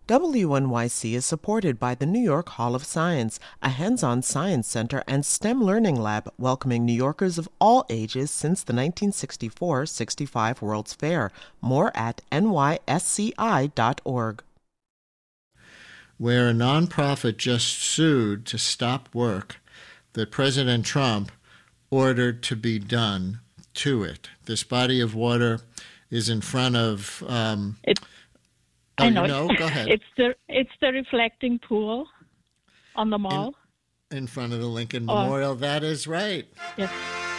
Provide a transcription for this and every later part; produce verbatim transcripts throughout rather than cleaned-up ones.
W N Y C is supported by the New York Hall of Science, a hands-on science center and STEM learning lab welcoming New Yorkers of all ages since the nineteen sixty-four sixty-five World's Fair. More at N Y S C I dot org. Where a nonprofit just sued to stop work that President Trump ordered to be done to it. This body of water is in front of... Um, it, oh, I know. You know? Go ahead. It's the, it's the reflecting pool on the mall. In, in front of the Lincoln Oh. Memorial. That is right. Yes.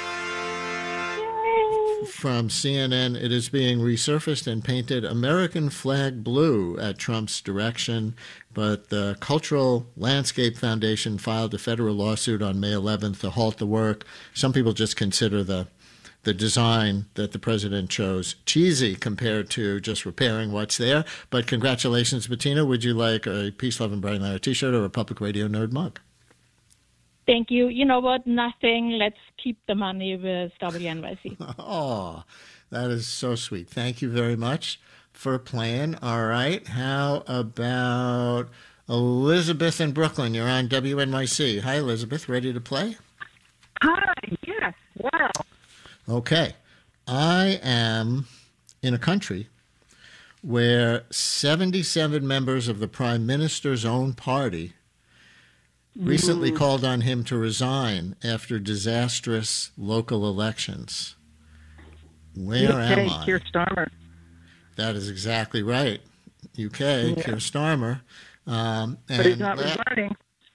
From C N N, it is being resurfaced and painted American flag blue at Trump's direction, but the Cultural Landscape Foundation filed a federal lawsuit on May eleventh to halt the work. Some people just consider the the design that the president chose cheesy compared to just repairing what's there. But congratulations, Bettina. Would you like a Peace, Love, and Brian Lara t-shirt or a Public Radio Nerd mug? Thank you. You know what? Nothing. Let's keep the money with W N Y C. Oh, that is so sweet. Thank you very much for playing. All right. How about Elizabeth in Brooklyn? You're on W N Y C. Hi, Elizabeth. Ready to play? Hi. Yes. Wow. Okay. I am in a country where seventy-seven members of the Prime Minister's own party recently Mm. called on him to resign after disastrous local elections. Where Okay, am I? Keir Starmer. That is exactly right. U K, Yeah. Keir Starmer. Um, But he's and not that- resigning.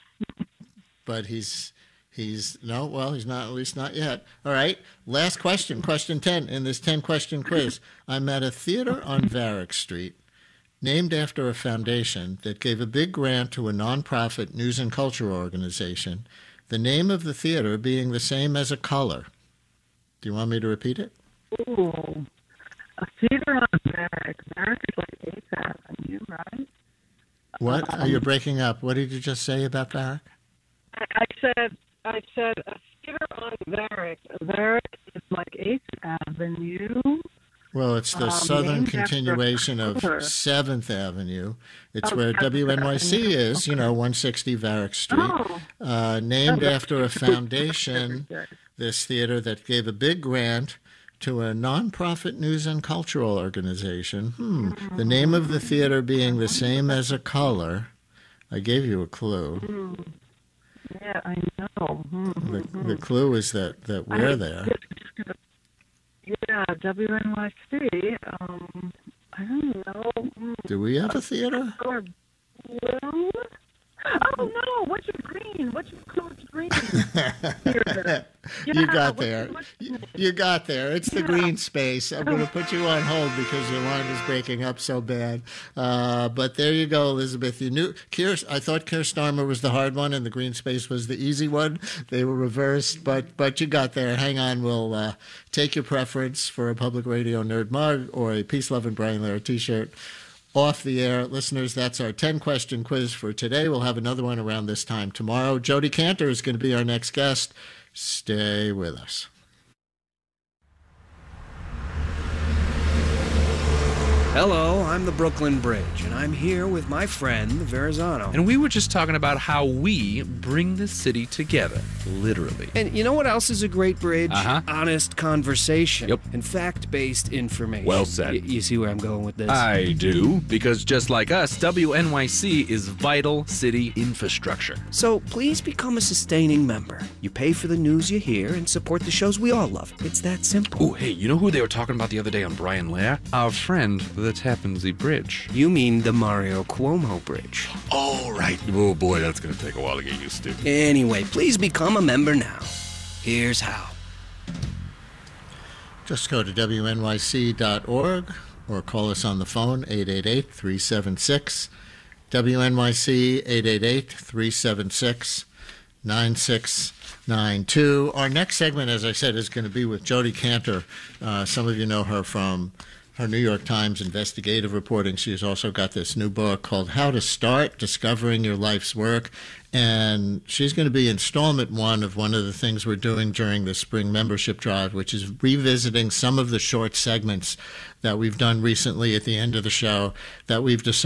But he's, he's, no, well, he's not, at least not yet. All right, last question, question ten in this ten-question quiz. I'm at a theater on Varick Street named after a foundation that gave a big grant to a nonprofit news and culture organization, the name of the theater being the same as a color. Do you want me to repeat it? Ooh. A theater on Varick. Varick is like eighth Avenue, right? What? Um, Oh, you're breaking up. What did you just say about Varick? I, I said, I said a theater on Varick. Varick is like eighth Avenue. Well, it's the Um, southern named after a continuation of color. seventh Avenue. It's Oh, where Seventh W N Y C Avenue. is, you know, one sixty Varick Street. Oh. Uh, named Oh, after a foundation, Very good. this theater that gave a big grant to a nonprofit news and cultural organization. Hmm. The name of the theater being the same as a color. I gave you a clue. Mm. Yeah, I know. The, the clue is that, that we're I- there. Yeah, W N Y C. Um, I don't know. Mm, Do we have a theater? color blue? Oh no! What's your green? What's your color green? Theater. You Yeah, got what's- there. what's- You, you got there. It's the Yeah. green space. I'm going to put you on hold because your line is breaking up so bad. Uh, but there you go, Elizabeth. You knew Keir. I thought Keir Starmer was the hard one and the green space was the easy one. They were reversed, but but you got there. Hang on. We'll uh, take your preference for a Public Radio Nerd mug or a Peace, Love, and Brian Lara t-shirt. Off the air. Listeners, that's our ten-question quiz for today. We'll have another one around this time tomorrow. Jody Cantor is going to be our next guest. Stay with us. Hello, I'm the Brooklyn Bridge, and I'm here with my friend, Verrazano. And we were just talking about how we bring the city together, literally. And you know what else is a great bridge? Uh-huh. Honest conversation. Yep. And fact-based information. Well said. Y- you see where I'm going with this? I do, because just like us, W N Y C is vital city infrastructure. So please become a sustaining member. You pay for the news you hear and support the shows we all love. It's that simple. Oh, hey, you know who they were talking about the other day on Brian Lair? Our friend, the Tappan Zee Bridge. You mean the Mario Cuomo Bridge. Oh, right. Oh, boy, that's going to take a while to get used to. Anyway, please become a member now. Here's how. Just go to W N Y C dot org or call us on the phone, eight eight eight, three seven six, W N Y C, eight eight eight, three seven six, nine six nine two. Our next segment, as I said, is going to be with Jody Cantor. Uh, some of you know her from her New York Times investigative reporting. She has also got this new book called How to Start Discovering Your Life's Work. And she's going to be installment one of one of the things we're doing during the spring membership drive, which is revisiting some of the short segments that we've done recently at the end of the show that we've decided